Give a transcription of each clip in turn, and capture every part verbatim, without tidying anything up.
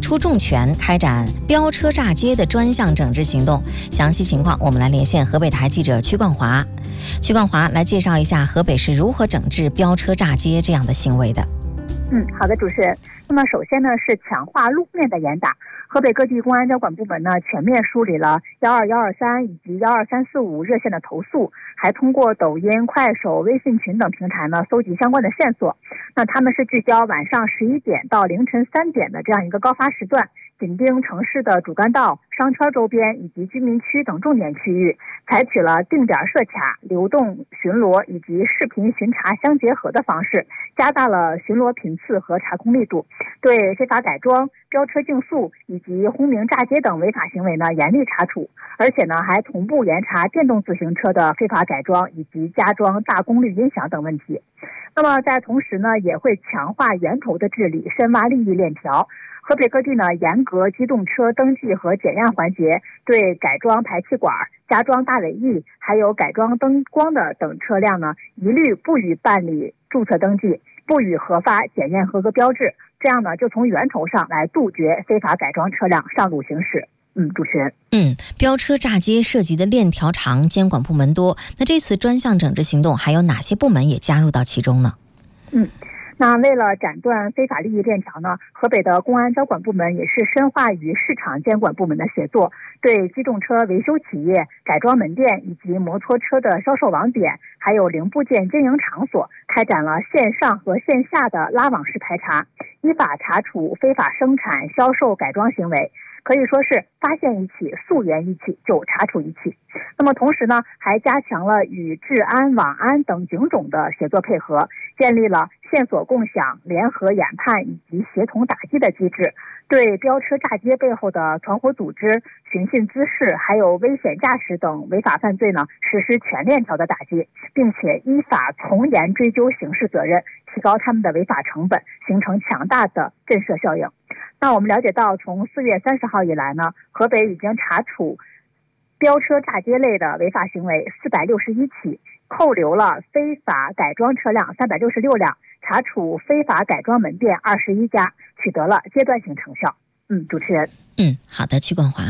出重拳开展飙车炸街的专项整治行动。详细情况我们来连线河北台记者曲冠华。曲冠华来介绍一下河北是如何整治飙车炸街这样的行为的。 嗯，好的，主持人。那么首先呢是强化路面的严打。河北各地公安交管部门呢全面梳理了幺二幺二三以及幺二三四五热线的投诉，还通过抖音、快手、微信群等平台呢搜集相关的线索。那他们是聚焦晚上十一点到凌晨三点的这样一个高发时段，紧盯城市的主干道、商圈周边以及居民区等重点区域，采取了定点设卡、流动巡逻以及视频巡查相结合的方式，加大了巡逻频次和查控力度，对非法改装、飙车竞速以及轰鸣炸街等违法行为呢严厉查处，而且呢还同步严查电动自行车的非法改装以及加装大功率音响等问题。那么在同时呢也会强化源头的治理，深挖利益链条。河北各地呢严格机动车登记和检验环节，对改装排气管、加装大尾翼还有改装灯光的等车辆呢一律不予办理注册登记，不予核发检验合格标志，这样呢就从源头上来杜绝非法改装车辆上路行驶。嗯，主持人。 嗯，飙车炸街涉及的链条长，监管部门多。那这次专项整治行动还有哪些部门也加入到其中呢？ 嗯。那为了斩断非法利益链条呢，河北的公安交管部门也是深化与市场监管部门的协作，对机动车维修企业、改装门店以及摩托车的销售网点，还有零部件经营场所，开展了线上和线下的拉网式排查，依法查处非法生产、销售改装行为。可以说是发现一起溯源一起就查处一起。那么同时呢还加强了与治安、网安等警种的协作配合，建立了线索共享、联合研判以及协同打击的机制，对飙车炸街背后的团伙组织、寻衅滋事还有危险驾驶等违法犯罪呢实施全链条的打击，并且依法从严追究刑事责任，提高他们的违法成本，形成强大的震慑效应。那我们了解到，从四月三十号以来呢，河北已经查处飙车炸街类的违法行为四百六十一起，扣留了非法改装车辆三百六十六辆，查处非法改装门店二十一家，取得了阶段性成效。嗯，主持人。 嗯，好的，曲冠华。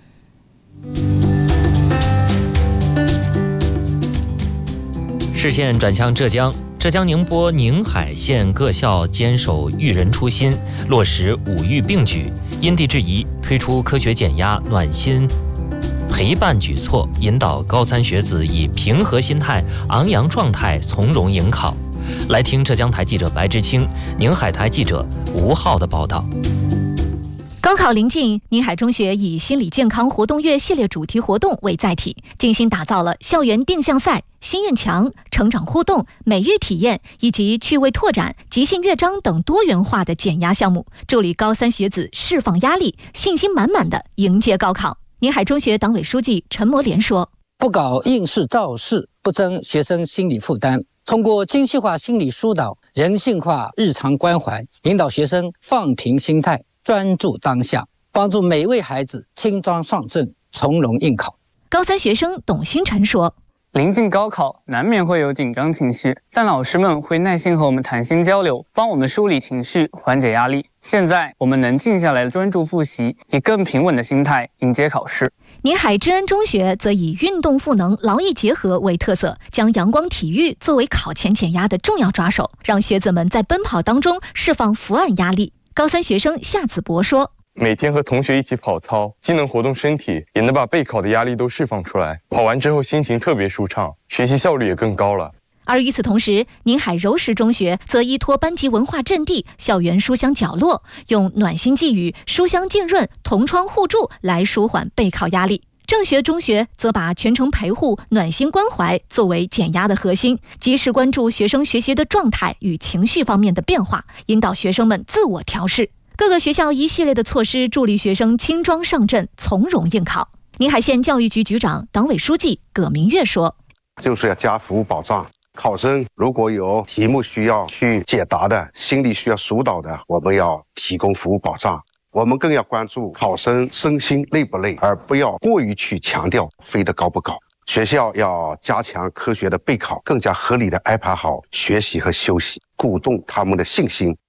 视线转向浙江。浙江宁波宁海县各校坚守育人初心，落实五育并举，因地制宜推出科学减压、暖心陪伴举措，引导高三学子以平和心态、昂扬状态从容迎考。来听浙江台记者白之清、宁海台记者吴浩的报道。 高考临近，宁海中学以心理健康活动月系列主题活动为载体，精心打造了校园定向赛、心愿墙、成长互动、美育体验以及趣味拓展、即兴乐章等多元化的减压项目，助力高三学子释放压力，信心满满地迎接高考。宁海中学党委书记陈摩莲说：“ 不搞应试造势，不增学生心理负担。通过精细化心理疏导、人性化日常关怀，引导学生放平心态，专注当下，帮助每位孩子轻装上阵，从容应考。” 高三学生董星辰说：“ 临近高考，难免会有紧张情绪，但老师们会耐心和我们谈心交流，帮我们梳理情绪，缓解压力。现在我们能静下来专注复习，以更平稳的心态迎接考试。” 宁海知恩中学则以运动赋能、劳逸结合为特色，将阳光体育作为考前减压的重要抓手，让学子们在奔跑当中释放伏案压力。高三学生夏子博说：“ 每天和同学一起跑操，既能活动身体，也能把备考的压力都释放出来。跑完之后心情特别舒畅，学习效率也更高了。” 而与此同时，宁海柔石中学则依托班级文化阵地、校园书香角落，用暖心寄语、书香浸润、同窗互助来舒缓备考压力。正学中学则把全程陪护、暖心关怀作为减压的核心，及时关注学生学习的状态与情绪方面的变化，引导学生们自我调试。各个学校一系列的措施助力学生轻装上阵，从容应考。宁海县教育局局长、党委书记葛明月说：“ 就是要加服务保障。考生如果有题目需要去解答的，心理需要疏导的，我们要提供服务保障。我们更要关注考生身心累不累，而不要过于去强调飞得高不高。学校要加强科学的备考，更加合理的安排好学习和休息，鼓动他们的信心，